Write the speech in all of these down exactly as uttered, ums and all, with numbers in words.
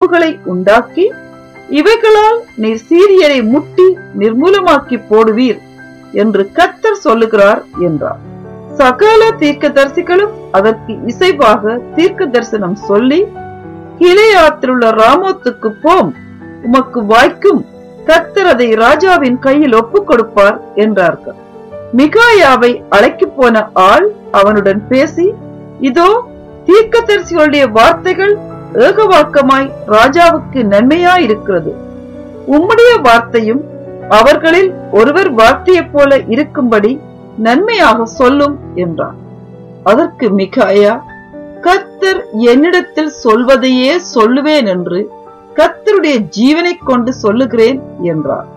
பாம்புகளை உண்டாக்கி இவைகளால் நீர் சீரியரை முட்டி நிர்மூலமாக்கி போடுவீர் என்று கர்த்தர் சொல்லுகிறார் என்றார். சகல தீர்க்கதரிசிகளும் அதற்கு இசைவாக தீர்க்க தரிசனம் சொல்லி, கிலெயாத்திலுள்ள ராமோத்துக்கு போம், உமக்கு வாய்க்கும், கர்த்தர் அதை ராஜாவின் கையில் ஒப்புக் கொடுப்பார் என்றார்கள். மிகாயாவை அழைக்கு போன ஆள் அவனுடன் பேசி, இதோ தீர்க்கதரிசிகளுடைய வார்த்தைகள் ஏகவாக்கமாய் ராஜாவுக்கு நன்மையாயிருக்கிறது. உம்முடைய வார்த்தையும் அவர்களில் ஒருவர் வார்த்தையைப் போல இருக்கும்படி நன்மையாக சொல்லும் என்றான். அதற்கு மிகாயா, கர்த்தர் என்னிடத்தில் சொல்வதையே சொல்லுவேன் என்று கர்த்தருடைய ஜீவனை கொண்டு சொல்லுகிறேன் என்றார்.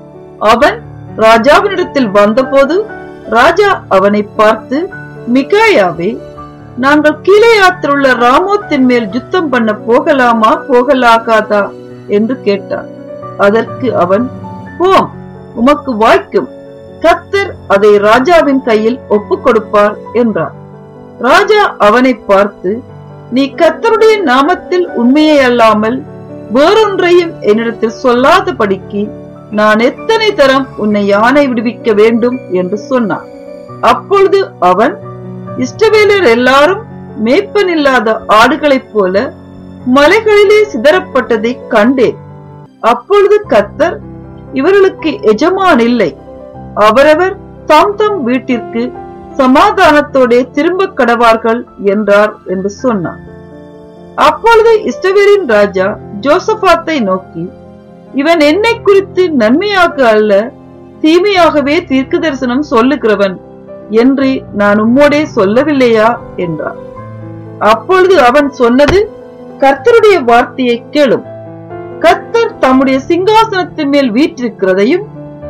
அவன் ராஜாவினிடத்தில் வந்தபோது ராஜா அவனை பார்த்து, மிகாயாவே, நாங்கள் கீலேயாத்திலுள்ள ராமோத்தின் மேல் யுத்தம் பண்ண போகலாமா போகலாகாதா என்று கேட்டான். அதற்கு அவன், போம், உமக்கு வாய்க்கும், கர்த்தர் அதை ராஜாவின் கையில் ஒப்புக் கொடுப்பார் என்றார். ராஜா அவனை பார்த்து, நீ கர்த்தருடைய நாமத்தில் உண்மையை அல்லாமல் வேறொன்றையும் என்னிடத்தில் சொல்லாதபடிக்கு நான் எத்தனை தரம் உன்னை யானை விடுவிக்க வேண்டும் என்று சொன்னான். அப்பொழுது அவன், இஸ்ரவேலர் எல்லாரும் மேய்ப்பனில்லாத ஆடுகளைப் போல மலைகளிலே சிதறப்பட்டதை கண்டேன். அப்பொழுது கர்த்தர், இவர்களுக்கு எஜமான் இல்லை, அவரவர் தாம் தம் வீட்டிற்கு சமாதானத்தோட திரும்ப கடவார்கள் என்றார் என்று சொன்னார். அப்பொழுது இஸ்ரவேலின் ராஜா ஜோசபாத்தை நோக்கி, இவன் என்னை குறித்து நன்மையாக அல்ல தீமையாகவே தீர்க்க தரிசனம் சொல்லுகிறவன் என்று நான் உம்மோடே சொல்லவில்லையா என்றார். அப்பொழுது அவன் சொன்னது, கர்த்தருடைய வார்த்தையை கேளும். கர்த்தர் தம்முடைய சிங்காசனத்தின் மேல் வீற்றிருக்கிறதையும்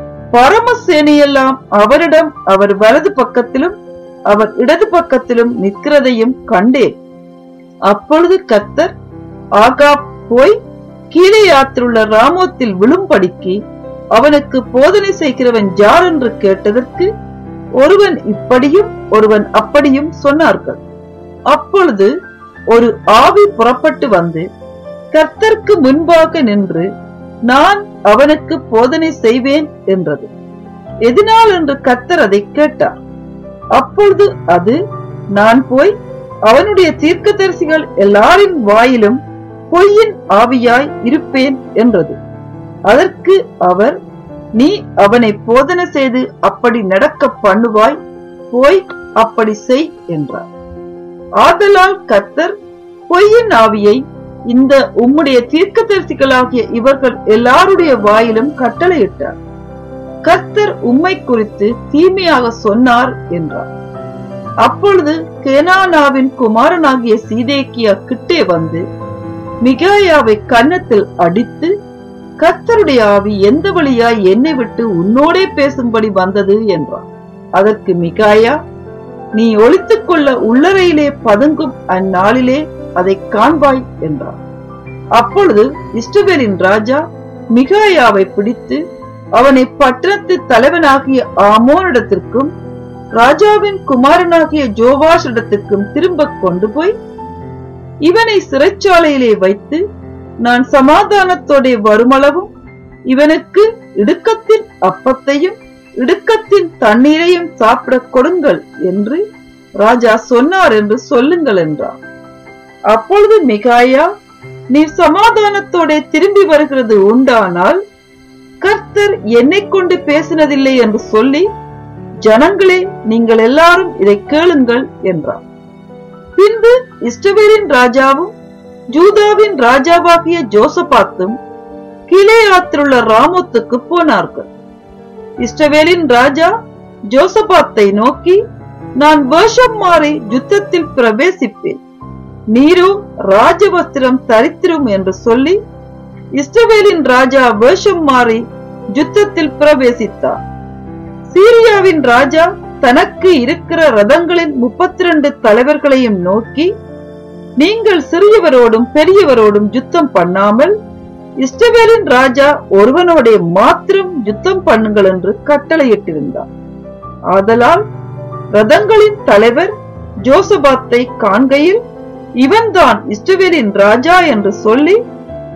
பரமசேனையெல்லாம் அவரிடம் அவர் வலது பக்கத்திலும் அவர் இடது பக்கத்திலும் நிற்கிறதையும் கண்டேன். அப்பொழுது கர்த்தர், ஆகாப் போய் கீலேயாத்திலுள்ள ராமோத்தில் விழும்படிக்கு அவனுக்கு போதனை செய்கிறவன் யார் என்று கேட்டதற்கு ஒருவன் இப்படியும் ஒருவன் அப்படியும் சொன்னார்கள். அப்பொழுது ஒரு ஆவி புறப்பட்டு வந்து கர்த்தருக்கு முன்பாக நின்று, நான் அவனுக்கு போதனை செய்வேன் என்றது. எதனால் என்று கர்த்தர் அதை கேட்டார். அப்பொழுது அது, நான் போய் அவனுடைய தீர்க்கதரிசிகள் எல்லாரின் வாயிலும் பொய்யின் ஆவியாய் இருப்பேன் என்றது. அதற்கு அவர், நீ அவனை போதனை செய்து அப்படி நடக்க பண்ணுவாய், போய் அப்படி செய் என்றார். ஆதலால் கர்த்தர் பொய்யின் ஆவியை இந்த உம்முடைய தீர்க்கதரிசிகளாகிய இவர்கள் எல்லாருடைய வாயிலும் கட்டளையிட்டார். கர்த்தர் உம்மை குறித்து தீமையாக சொன்னார் என்றார். அப்பொழுது கேனானாவின் குமாரனாகிய சீதேக்கியா கிட்டே வந்து மிகாயாவை கன்னத்தில் அடித்து, கர்த்தருடைய ஆவி எந்த வழியாய் என்னை விட்டு உன்னோடே பேசும்படி வந்தது என்றார். அதற்கு மிகாயா, நீ ஒளித்துக் கொள்ள உள்ளறையிலே பதுங்கும் அந்நாளிலே அதை காண்பாய் என்றார். அப்பொழுது இஸ்ரவேலின் ராஜா மிகாயாவை பிடித்து அவனை பட்டணத்து தலைவனாகிய ஆமோனிடத்திற்கும் ராஜாவின் குமாரனாகிய ஜோவாஷிடத்திற்கும் திரும்ப கொண்டு போய், இவனை சிறைச்சாலையிலே வைத்து நான் சமாதானத்தோட வருமளவும் இவனுக்கு இடுக்கத்தின் அப்பத்தையும் இடுக்கத்தின் தண்ணீரையும் சாப்பிட கொடுங்கள் என்று ராஜா சொன்னார் என்று சொல்லுங்கள் என்றார். அப்பொழுது மிகாயா, நீ சமாதானத்தோட திரும்பி வருகிறது உண்டானால் கர்த்தர் என்னை கொண்டு பேசினதில்லை என்று சொல்லி, ஜனங்களே, நீங்கள் எல்லாரும் இதை கேளுங்கள் என்றார். பின்பு இஸ்ரவேலின் ராஜாவும் ஜூதாவின் ராஜாவாகிய ஜோசபாத்தும் கீலேயாத்திலுள்ள ராமோத்துக்கு போனார்கள். இஸ்ரவேலின் ராஜா ஜோசபாத்தை நோக்கி, நான் வேஷம் மாறி யுத்தத்தில் பிரவேசிப்பேன், நீரோ ராஜவஸ்திரம் தரித்திரும் என்று சொல்லி இஸ்ரவேலின் ராஜா வேஷம் மாறி யுத்தத்தில் பிரவேசித்தார். சீரியாவின் ராஜா தனக்கு இருக்கிற ரதங்களின் முப்பத்தி இரண்டு தலைவர்களையும் நோக்கி, நீங்கள் சிறியவரோடும் பெரியவரோடும் யுத்தம் பண்ணாமல் இஸ்ரவேலின் ராஜா ஒருவனோட மாத்திரம் யுத்தம் பண்ணுங்கள் என்று கட்டளையிட்டிருந்தார். ஆதலால் ரதங்களின் தலைவர் ஜோசபாத்தை காண்கையில், இவன்தான் இஸ்ரவேலின் ராஜா என்று சொல்லி